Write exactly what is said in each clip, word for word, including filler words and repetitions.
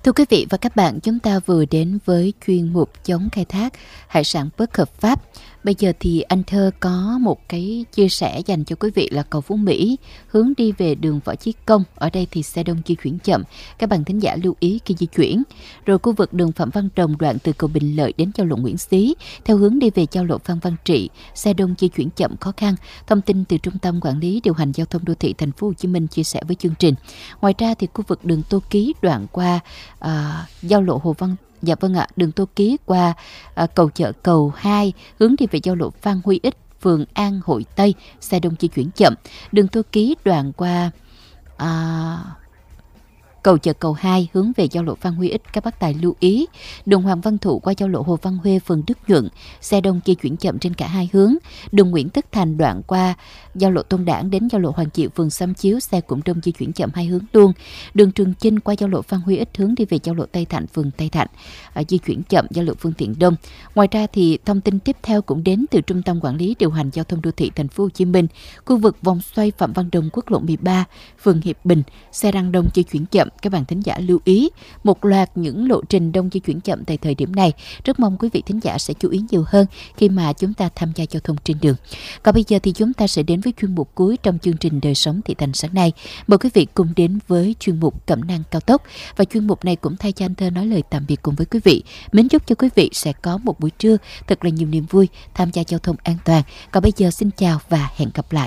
Thưa quý vị và các bạn, chúng ta vừa đến với chuyên mục chống khai thác hải sản bất hợp pháp. Bây giờ thì anh Thơ có một cái chia sẻ dành cho quý vị là cầu Phú Mỹ hướng đi về đường Võ Chí Công. Ở đây thì xe đông di chuyển chậm, các bạn thính giả lưu ý khi di chuyển. Rồi khu vực đường Phạm Văn Đồng đoạn từ cầu Bình Lợi đến giao lộ Nguyễn Xí theo hướng đi về giao lộ Phan Văn Trị, xe đông di chuyển chậm khó khăn. Thông tin từ Trung tâm Quản lý Điều hành Giao thông Đô thị Thành phố Hồ Chí Minh chia sẻ với chương trình. Ngoài ra thì khu vực đường Tô Ký đoạn qua à, giao lộ Hồ Văn Dạ vâng ạ, đường Tô Ký qua à, cầu chợ cầu hai hướng đi về giao lộ Phan Huy Ích, phường An Hội Tây, xe đông di chuyển chậm. Đường Tô Ký đoạn qua à, cầu chợ cầu hai hướng về giao lộ Phan Huy Ích, các bác tài lưu ý. Đường Hoàng Văn Thụ qua giao lộ Hồ Văn Huê, phường Đức Nhuận, xe đông di chuyển chậm trên cả hai hướng. Đường Nguyễn Tất Thành đoạn qua giao lộ Tôn Đản đến giao lộ Hoàng Diệu, phường Xăm Chiếu, xe cũng đông di chuyển chậm hai hướng luôn. Đường Trường Chinh qua giao lộ Phan Huy Ích hướng đi về giao lộ Tây Thạnh, phường Tây Thạnh, à, di chuyển chậm do lượng phương tiện đông. Ngoài ra thì thông tin tiếp theo cũng đến từ Trung tâm Quản lý Điều hành Giao thông Đô thị Thành phố Hồ Chí Minh, khu vực vòng xoay Phạm Văn Đồng, quốc lộ mười ba, phường Hiệp Bình, xe đang đông di chuyển chậm. Các bạn thính giả lưu ý một loạt những lộ trình đông di chuyển chậm tại thời điểm này. Rất mong quý vị thính giả sẽ chú ý nhiều hơn khi mà chúng ta tham gia giao thông trên đường. Còn bây giờ thì chúng ta sẽ đến với chuyên mục cuối trong chương trình Đời sống thị thành sáng nay. Mời quý vị cùng đến với chuyên mục Cẩm nang cao tốc, và chuyên mục này cũng thay cho anh Thơ nói lời tạm biệt cùng với quý vị. Mến chúc cho quý vị sẽ có một buổi trưa thật là nhiều niềm vui, tham gia giao thông an toàn. Còn bây giờ xin chào và hẹn gặp lại.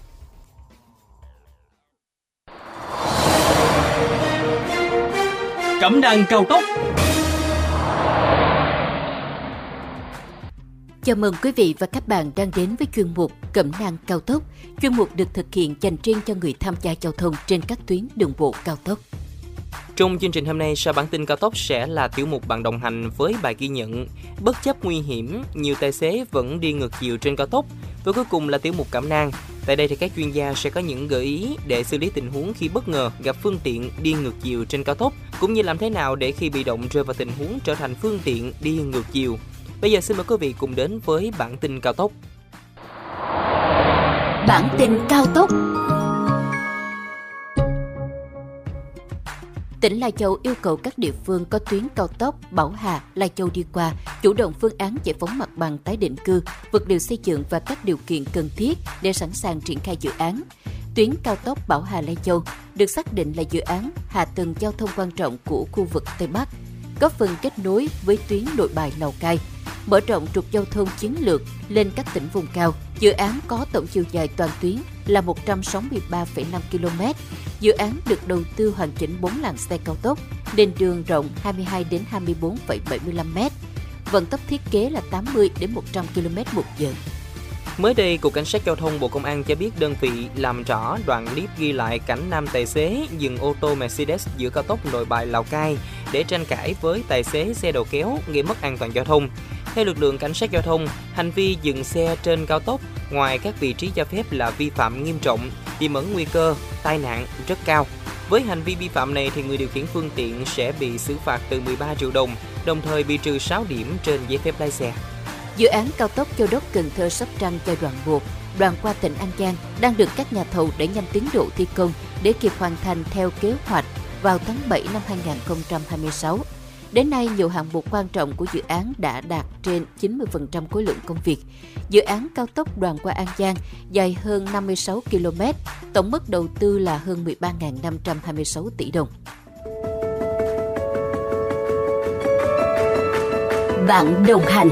Cẩm nang cao tốc. Chào mừng quý vị và các bạn đang đến với chuyên mục Cẩm nang cao tốc. Chuyên mục được thực hiện dành riêng cho người tham gia giao thông trên các tuyến đường bộ cao tốc. Trong chương trình hôm nay, sau bản tin cao tốc sẽ là tiểu mục bạn đồng hành với bài ghi nhận bất chấp nguy hiểm, nhiều tài xế vẫn đi ngược chiều trên cao tốc. Và cuối cùng là tiểu mục Cẩm nang. Tại đây thì các chuyên gia sẽ có những gợi ý để xử lý tình huống khi bất ngờ gặp phương tiện đi ngược chiều trên cao tốc, cũng như làm thế nào để khi bị động rơi vào tình huống trở thành phương tiện đi ngược chiều. Bây giờ xin mời quý vị cùng đến với bản tin cao tốc. Bản tin cao tốc. Tỉnh Lai Châu yêu cầu các địa phương có tuyến cao tốc Bảo Hà - Lai Châu đi qua chủ động phương án giải phóng mặt bằng, tái định cư, vật liệu xây dựng và các điều kiện cần thiết để sẵn sàng triển khai dự án. Tuyến cao tốc Bảo Hà - Lai Châu được xác định là dự án hạ tầng giao thông quan trọng của khu vực Tây Bắc, góp phần kết nối với tuyến Nội Bài - Lào Cai, mở rộng trục giao thông chiến lược lên các tỉnh vùng cao. Dự án có tổng chiều dài toàn tuyến là một trăm sáu mươi ba phẩy năm ki lô mét. Dự án được đầu tư hoàn chỉnh bốn làn xe cao tốc, nền đường rộng hai mươi hai đến hai mươi bốn phẩy bảy mươi lăm mét. Vận tốc thiết kế là tám mươi đến một trăm ki lô mét một giờ. Mới đây, Cục Cảnh sát Giao thông Bộ Công an cho biết đơn vị làm rõ đoạn clip ghi lại cảnh nam tài xế dừng ô tô Mercedes giữa cao tốc Nội Bài - Lào Cai để tranh cãi với tài xế xe đầu kéo gây mất an toàn giao thông. Theo lực lượng cảnh sát giao thông, hành vi dừng xe trên cao tốc ngoài các vị trí cho phép là vi phạm nghiêm trọng, tiềm ẩn nguy cơ tai nạn rất cao. Với hành vi vi phạm này thì người điều khiển phương tiện sẽ bị xử phạt từ mười ba triệu đồng, đồng thời bị trừ sáu điểm trên giấy phép lái xe. Dự án cao tốc Châu Đốc - Cần Thơ - Sóc Trăng giai đoạn một, đoạn qua tỉnh An Giang đang được các nhà thầu đẩy nhanh tiến độ thi công để kịp hoàn thành theo kế hoạch vào tháng bảy năm hai nghìn không trăm hai mươi sáu. Đến nay, nhiều hạng mục quan trọng của dự án đã đạt trên chín mươi phần trăm khối lượng công việc. Dự án cao tốc đoạn qua An Giang dài hơn năm mươi sáu ki lô mét, tổng mức đầu tư là hơn mười ba nghìn năm trăm hai mươi sáu tỷ đồng. Bạn đồng hành.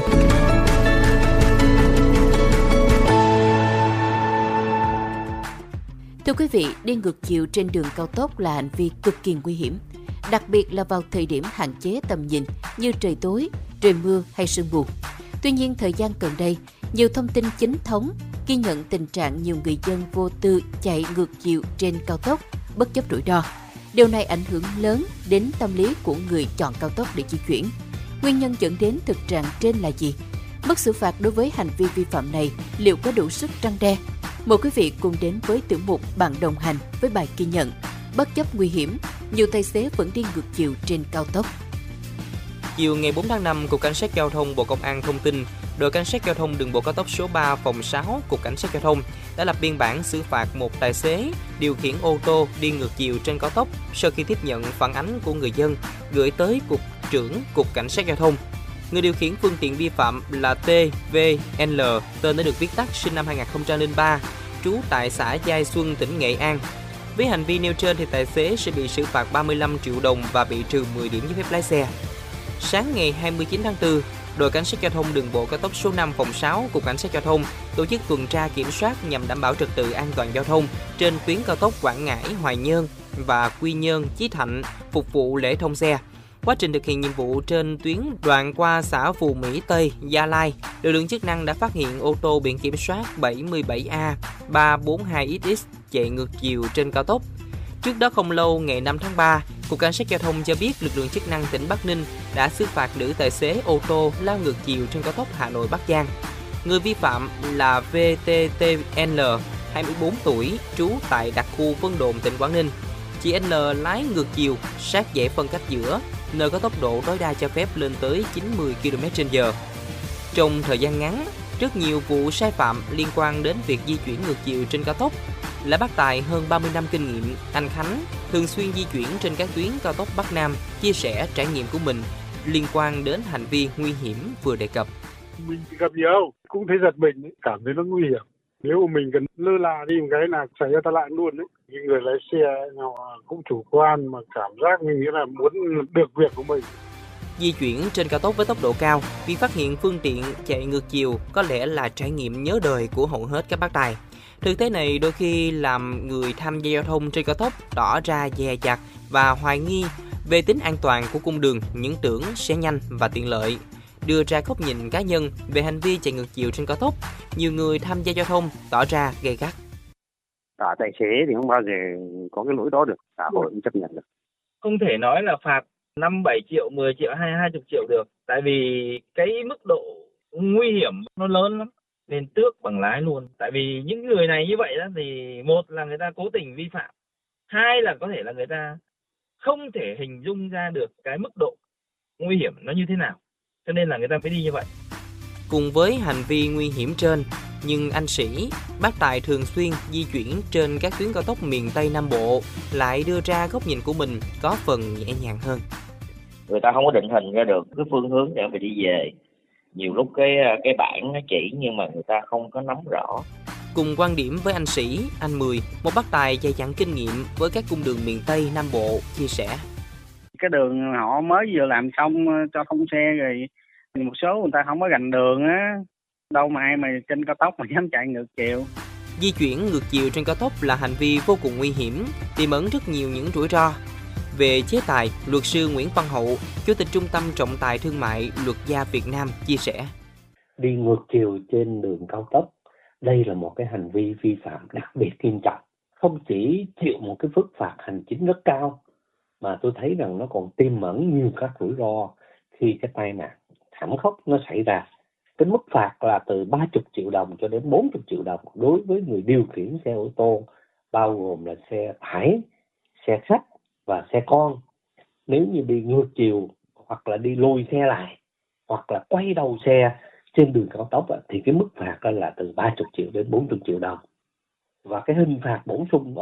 Thưa quý vị, đi ngược chiều trên đường cao tốc là hành vi cực kỳ nguy hiểm, đặc biệt là vào thời điểm hạn chế tầm nhìn như trời tối, trời mưa hay sương mù. Tuy nhiên, thời gian gần đây, nhiều thông tin chính thống ghi nhận tình trạng nhiều người dân vô tư chạy ngược chiều trên cao tốc bất chấp rủi ro. Điều này ảnh hưởng lớn đến tâm lý của người chọn cao tốc để di chuyển. Nguyên nhân dẫn đến thực trạng trên là gì? Mức xử phạt đối với hành vi vi phạm này liệu có đủ sức răn đe? Mời quý vị cùng đến với tiểu mục Bạn đồng hành với bài ghi nhận bất chấp nguy hiểm, nhiều tài xế vẫn đi ngược chiều trên cao tốc. Chiều ngày bốn tháng năm, Cục Cảnh sát Giao thông Bộ Công an thông tin đội cảnh sát giao thông đường bộ cao tốc số ba phòng sáu Cục Cảnh sát Giao thông đã lập biên bản xử phạt một tài xế điều khiển ô tô đi ngược chiều trên cao tốc sau khi tiếp nhận phản ánh của người dân gửi tới Cục trưởng Cục Cảnh sát Giao thông. Người điều khiển phương tiện vi phạm là tê vê en lờ, tên đã được viết tắt, sinh năm hai nghìn không trăm lẻ ba, trú tại xã Giai Xuân, tỉnh Nghệ An. Với hành vi nêu trên thì tài xế sẽ bị xử phạt ba mươi lăm triệu đồng và bị trừ mười điểm giấy phép lái xe. Sáng ngày hai mươi chín tháng tư, đội cảnh sát giao thông đường bộ cao tốc số năm phòng sáu Cục Cảnh sát Giao thông tổ chức tuần tra kiểm soát nhằm đảm bảo trật tự an toàn giao thông trên tuyến cao tốc Quảng Ngãi - Hoài Nhơn và Quy Nhơn - Chí Thạnh phục vụ lễ thông xe. Quá trình thực hiện nhiệm vụ trên tuyến đoạn qua xã Phù Mỹ Tây, Gia Lai, lực lượng chức năng đã phát hiện ô tô biển kiểm soát bảy mươi bảy A ba bốn hai X X chạy ngược chiều trên cao tốc. Trước đó không lâu, ngày năm tháng ba, Cục Cảnh sát Giao thông cho biết lực lượng chức năng tỉnh Bắc Ninh đã xử phạt nữ tài xế ô tô lao ngược chiều trên cao tốc Hà Nội - Bắc Giang. Người vi phạm là vê tê tê en lờ, hai mươi bốn tuổi, trú tại đặc khu Vân Đồn, tỉnh Quảng Ninh. Chị L lái ngược chiều sát dãy phân cách giữa, nơi có tốc độ tối đa cho phép lên tới chín mươi ki lô mét trên giờ. Trong thời gian ngắn, rất nhiều vụ sai phạm liên quan đến việc di chuyển ngược chiều trên cao tốc. Là bác tài hơn ba mươi năm kinh nghiệm, anh Khánh thường xuyên di chuyển trên các tuyến cao tốc Bắc Nam, chia sẻ trải nghiệm của mình liên quan đến hành vi nguy hiểm vừa đề cập. Mình gặp nhiều, cũng thấy giật mình, cảm thấy nó nguy hiểm. Nếu mà mình cần lơ là đi một cái là xảy ra tai nạn luôn đấy. Những người lái xe họ cũng chủ quan mà cảm giác như nghĩa là muốn được việc của mình. Di chuyển trên cao tốc với tốc độ cao, vì phát hiện phương tiện chạy ngược chiều có lẽ là trải nghiệm nhớ đời của hầu hết các bác tài. Thực tế này đôi khi làm người tham gia giao thông trên cao tốc tỏ ra dè dặt và hoài nghi về tính an toàn của cung đường, những tưởng sẽ nhanh và tiện lợi. Đưa ra góc nhìn cá nhân về hành vi chạy ngược chiều trên cao tốc, nhiều người tham gia giao thông tỏ ra gay gắt. À, tài xế thì không bao giờ có cái lỗi đó được, xã hội không chấp nhận được. Không thể nói là phạt năm bảy triệu, mười triệu hay hai mươi triệu được, tại vì cái mức độ nguy hiểm nó lớn lắm, nên tước bằng lái luôn. Tại vì những người này như vậy đó thì một là người ta cố tình vi phạm, hai là có thể là người ta không thể hình dung ra được cái mức độ nguy hiểm nó như thế nào, cho nên là người ta phải đi như vậy. Cùng với hành vi nguy hiểm trên, nhưng anh Sĩ, bác tài thường xuyên di chuyển trên các tuyến cao tốc miền Tây Nam Bộ lại đưa ra góc nhìn của mình có phần nhẹ nhàng hơn. Người ta không có định hình ra được cái phương hướng để mà đi về. Nhiều lúc cái cái bảng nó chỉ nhưng mà người ta không có nắm rõ. Cùng quan điểm với anh Sĩ, anh Mười, một bác tài dày dặn kinh nghiệm với các cung đường miền Tây Nam Bộ, chia sẻ. Cái đường họ mới vừa làm xong cho thông xe rồi, một số người ta không có rành đường á, đâu mà ai mà trên cao tốc mà dám chạy ngược chiều. Di chuyển ngược chiều trên cao tốc là hành vi vô cùng nguy hiểm, tiềm ẩn rất nhiều những rủi ro. Về chế tài, luật sư Nguyễn Văn Hậu, Chủ tịch Trung tâm Trọng tài Thương mại Luật gia Việt Nam chia sẻ. Đi ngược chiều trên đường cao tốc, đây là một cái hành vi vi phạm đặc biệt nghiêm trọng. Không chỉ chịu một cái mức phạt hành chính rất cao, mà tôi thấy rằng nó còn tiềm ẩn nhiều các rủi ro khi cái tai nạn thảm khốc nó xảy ra. Cái mức phạt là từ ba mươi triệu đồng cho đến bốn mươi triệu đồng đối với người điều khiển xe ô tô, bao gồm là xe tải, xe khách và xe con. Nếu như đi ngược chiều hoặc là đi lùi xe lại hoặc là quay đầu xe trên đường cao tốc thì cái mức phạt là từ ba mươi triệu đến bốn mươi triệu đồng. Và cái hình phạt bổ sung